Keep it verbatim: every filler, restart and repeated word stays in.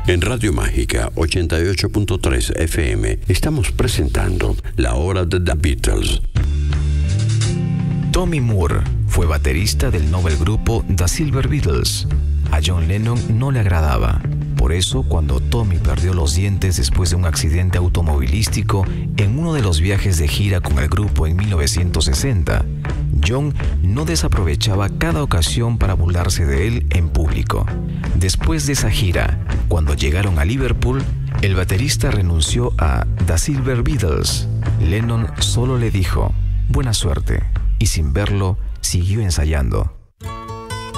En Radio Mágica ochenta y ocho punto tres F M estamos presentando La Hora de The Beatles. Tommy Moore fue baterista del novel grupo The Silver Beatles. A John Lennon no le agradaba. Por eso, cuando Tommy perdió los dientes después de un accidente automovilístico en uno de los viajes de gira con el grupo en mil novecientos sesenta, John no desaprovechaba cada ocasión para burlarse de él en público. Después de esa gira, cuando llegaron a Liverpool, el baterista renunció a The Silver Beatles. Lennon solo le dijo, "Buena suerte", y sin verlo, siguió ensayando.